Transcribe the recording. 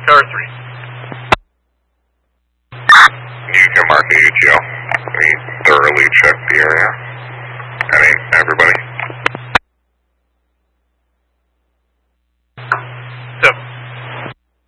Tower 3. You can mark ATL. We thoroughly check